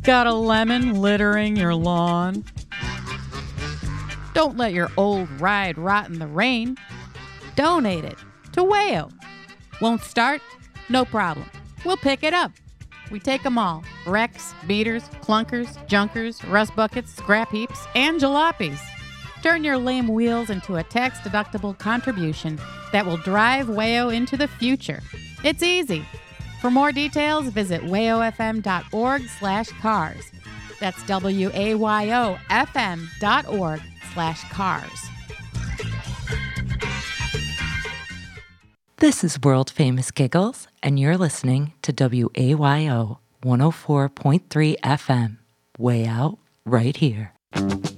Got a lemon littering your lawn? Don't let your old ride rot in the rain. Donate it to WAYO. Won't start? No problem. We'll pick it up. We take them all. Wrecks, beaters, clunkers, junkers, rust buckets, scrap heaps, and jalopies. Turn your lame wheels into a tax-deductible contribution that will drive WAYO into the future. It's easy. For more details, visit wayofm.org/cars. That's WAYOFM.org/cars. This is World Famous Giggles, and you're listening to WAYO 104.3 FM. Way out right here.